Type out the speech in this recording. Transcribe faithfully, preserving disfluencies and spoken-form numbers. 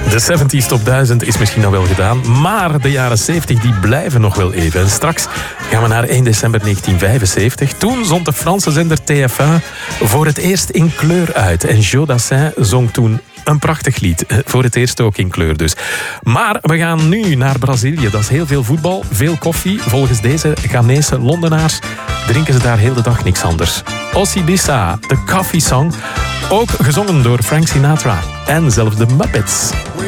De zeventig Top duizend is misschien nog wel gedaan, maar de jaren zeventig die blijven nog wel even. En straks gaan we naar één december negentien vijfenzeventig. Toen zond de Franse zender T F een voor het eerst in kleur uit. En Joe Dassin zong toen een prachtig lied. Voor het eerst ook in kleur dus. Maar we gaan nu naar Brazilië. Dat is heel veel voetbal, veel koffie. Volgens deze Ghanese Londenaars drinken ze daar heel de dag niks anders. Ossibissa, de Coffee Song. Ook gezongen door Frank Sinatra en zelfs de Muppets.